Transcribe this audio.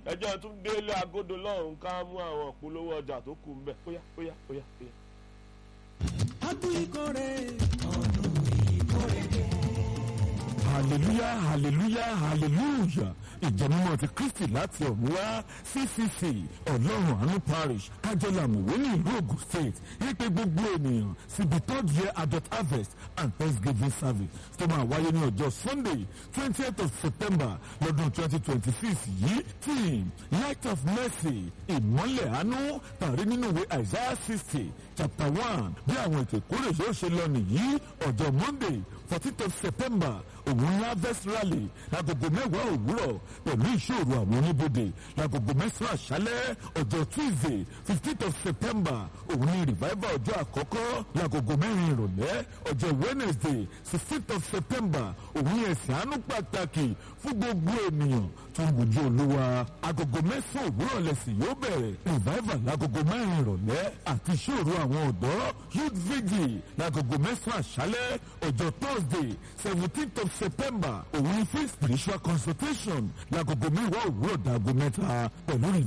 ẹjọ́ tún délé agodo lọ́run ká mú àwọn ìpolówó ọjà tó kù ń bẹ̀ óyá. ọdún ìkórè ọdún ìkórè dé. hallelujah hallelujah hallelujah ìjọmọ́ ti kristi láti ọ̀run wá ccc ọlọ́run àánú parish kájọlá mọ̀wé ní ìlú Ògùn state ní pé gbogbo ènìyàn síbi third year adult harvest and thanksgiving service tó máa wáyé ní ọjọ́ sunday 20th of september lọ́dún 2026 yìí team light of mercy ìmọ́lẹ̀ àánú tàrí nínú ìwé isaiah 60 chapter 1 bí àwọn ètò ìkórè yóò ṣe lọ nìyí ọjọ́ monday 14th of september òun harvest rally lágogo 10 òwúrọ̀ pẹ̀lú ìṣòro àwọn oníbodè lágogo 9 àṣálẹ́ ọjọ́ tuesday 15th of september òun ní revival ọjọ́ àkọ́kọ́ lágogo 4 ìrọ̀lẹ́ ọjọ́ wednesday 16th of september òun ní ẹ̀sìn àánú pàtàkì fún gbogbo ènìyàn tó ń wojú olúwa agogo 9 òwúrọ̀ lẹ́sìn yóò bẹ̀rẹ̀ revival lágogo 4 ìrọ̀lẹ́ àti ìṣòro àwọn ọ̀dọ́ youth vigil lágogo 9 àṣálẹ́ ọjọ́ thursday 17th of september òun ní free spiritual consultation lágogo 10 òwúrọ̀ dàgọ́ 3 pẹ̀lú